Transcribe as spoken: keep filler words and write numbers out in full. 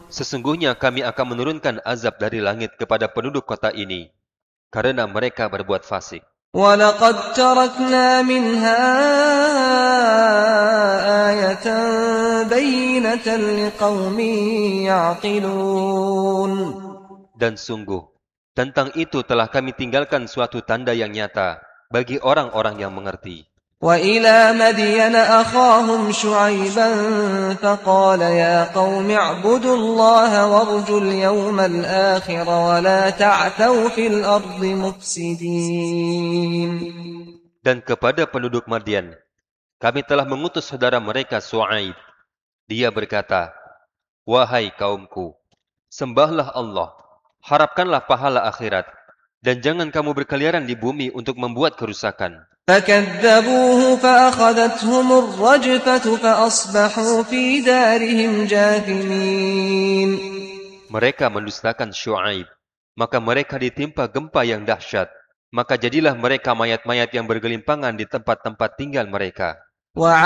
Sesungguhnya kami akan menurunkan azab dari langit kepada penduduk kota ini, karena mereka berbuat fasik. وَلَقَدْ تَرَكْنَا مِنْهَا آيَةً بَيِّنَةً لِقَوْمٍ يَعْقِلُونَ. Dan sungguh, tentang itu telah kami tinggalkan suatu tanda yang nyata bagi orang-orang yang mengerti. وَإِلَى مَدْيَنَ أَخَاهُمْ شُعَيْبًا فَقَالَ يَا قَوْمِ اعْبُدُوا اللَّهَ وَارْجُوا الْيَوْمَ الْآخِرَ وَلَا تَعْثَوْا فِي الْأَرْضِ مُفْسِدِينَ. Dan kepada penduduk Madian, kami telah mengutus saudara mereka Shu'aib. Dia berkata, "Wahai kaumku, sembahlah Allah, harapkanlah pahala akhirat, dan jangan kamu berkeliaran di bumi untuk membuat kerusakan." فَكَذَّبُوهُ فَأَخَذَتْهُمُ الرَّجْفَةُ فَأَصْبَحُوا فِي دَارِهِمْ جَاثِمِينَ. Mereka mendustakan Shu'aib, maka mereka ditimpa gempa yang dahsyat. Maka jadilah mereka mayat-mayat yang bergelimpangan di tempat-tempat tinggal mereka.